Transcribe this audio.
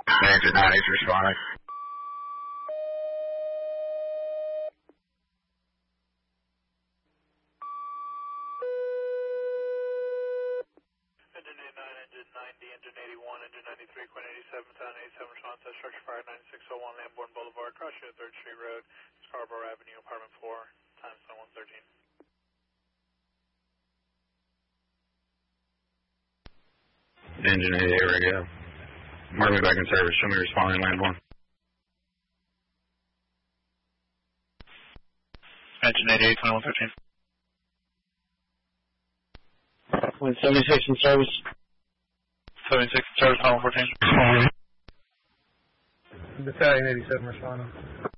Manager 9 is responding. Engine 89, engine 90, engine 81, engine 93, Quinn 87, Town 87, response to structure fire 9601 Lambourne Boulevard, cross your 3rd Street Road, Scarborough Avenue, apartment 4, times 113. Engine 88 radio. Mark me back in service. Show me responding Lambourne. Engine 88, 2113. Wind 76 in service. 76 in service, 114. Battalion 87 responding.